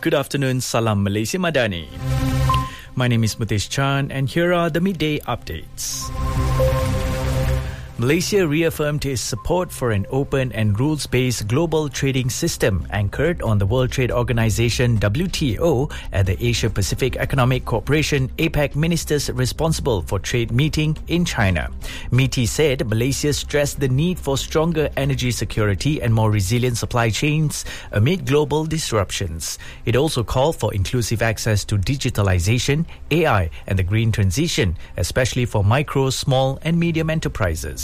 Good afternoon, Salam Malaysia Madani. My name is Mutesh Chan and here are the midday updates. Malaysia reaffirmed its support for an open and rules-based global trading system anchored on the World Trade Organization WTO at the Asia-Pacific Economic Cooperation APEC ministers responsible for trade meeting in China. MITI said Malaysia stressed the need for stronger energy security and more resilient supply chains amid global disruptions. It also called for inclusive access to digitalization, AI and the green transition, especially for micro, small and medium enterprises.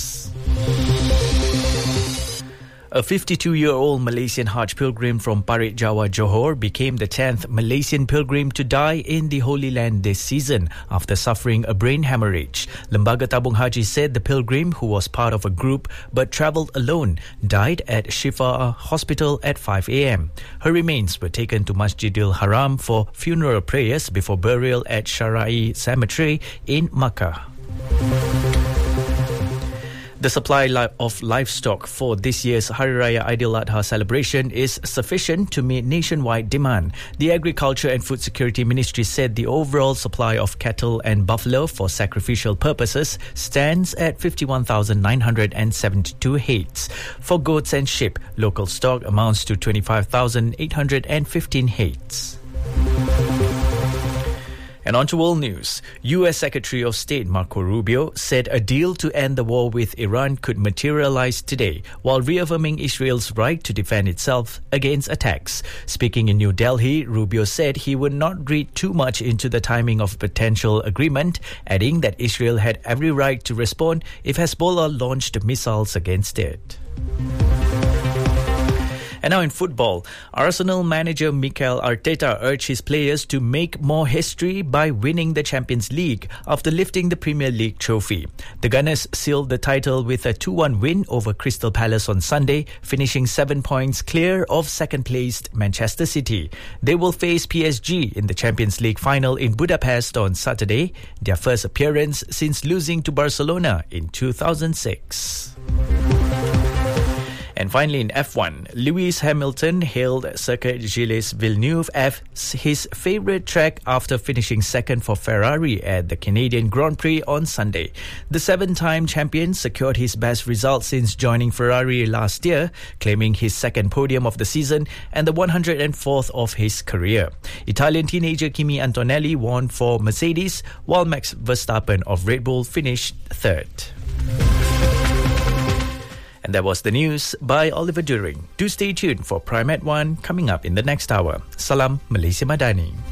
A 52-year-old Malaysian Hajj pilgrim from Parit Jawa, Johor became the 10th Malaysian pilgrim to die in the Holy Land this season after suffering a brain hemorrhage. Lembaga Tabung Haji said the pilgrim, who was part of a group but travelled alone, died at Shifa Hospital at 5 a.m. Her remains were taken to Masjidil Haram for funeral prayers before burial at Sharai Cemetery in Makkah. The supply of livestock for this year's Hari Raya Aidil-Adha celebration is sufficient to meet nationwide demand. The Agriculture and Food Security Ministry said the overall supply of cattle and buffalo for sacrificial purposes stands at 51,972 heads. For goats and sheep, local stock amounts to 25,815 heads. And on to world news. U.S. Secretary of State Marco Rubio said a deal to end the war with Iran could materialize today, while reaffirming Israel's right to defend itself against attacks. Speaking in New Delhi, Rubio said he would not read too much into the timing of potential agreement, adding that Israel had every right to respond if Hezbollah launched missiles against it. And now in football, Arsenal manager Mikel Arteta urged his players to make more history by winning the Champions League after lifting the Premier League trophy. The Gunners sealed the title with a 2-1 win over Crystal Palace on Sunday, finishing 7 points clear of second-placed Manchester City. They will face PSG in the Champions League final in Budapest on Saturday, their first appearance since losing to Barcelona in 2006. And finally in F1, Lewis Hamilton hailed Circuit Gilles Villeneuve as his favourite track after finishing second for Ferrari at the Canadian Grand Prix on Sunday. The 7-time champion secured his best result since joining Ferrari last year, claiming his second podium of the season and the 104th of his career. Italian teenager Kimi Antonelli won for Mercedes, while Max Verstappen of Red Bull finished third. And that was the news by Oliver During. Do stay tuned for Prime at 1 coming up in the next hour. Salam Malaysia Madani.